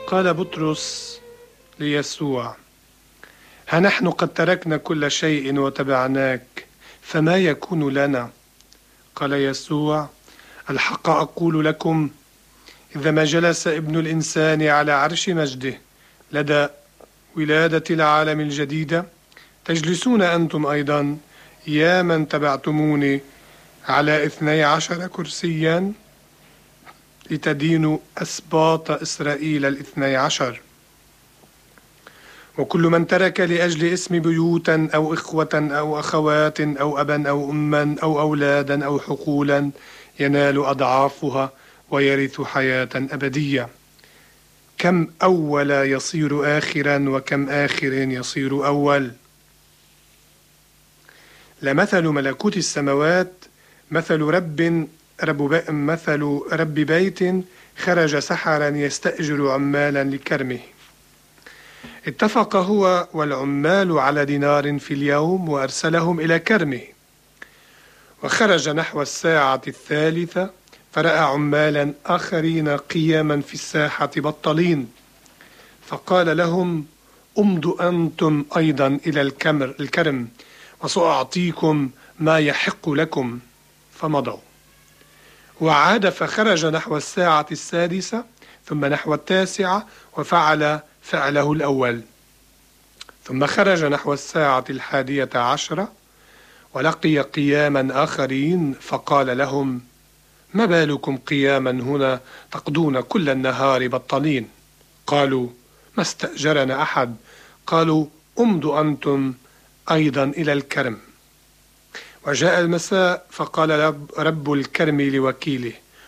قال بطرس ليسوع: ها نحن قد تركنا كل شيء وتبعناك، فما يكون لنا؟ قال يسوع: الحق أقول لكم، إذا ما جلس ابن الإنسان على عرش مجده لدى ولادة العالم الجديدة، تجلسون أنتم أيضا يا من تبعتموني على 12 كرسيا لتدينوا أسباط إسرائيل 12. وكل من ترك لأجل اسم بيوتا أو إخوة أو أخوات أو أبا أو أما أو أولادا أو حقولا ينال أضعافها ويرث حياة أبدية. كم أول يصير آخرا، وكم آخر يصير أول. لمثل ملكوت السماوات مثل رب بيت خرج سحرا يستأجر عمالا لكرمه. اتفق هو والعمال على دينار في اليوم، وأرسلهم إلى كرمه. وخرج نحو الساعة 3 فرأى عمالا آخرين قياما في الساحة بطلين، فقال لهم: امضوا أنتم أيضا إلى الكرم، وسأعطيكم ما يحق لكم. فمضوا. وعاد فخرج نحو الساعة 6 ثم نحو 9 وفعل فعله الأول. ثم خرج نحو الساعة 11 ولقي قياما آخرين، فقال لهم: ما بالكم قياما هنا تقضون كل النهار بطلين؟ قالوا: ما استأجرنا أحد. قالوا: امضوا أنتم أيضا إلى الكرم. وجاء المساء، فقال رب الكرم لوكيله: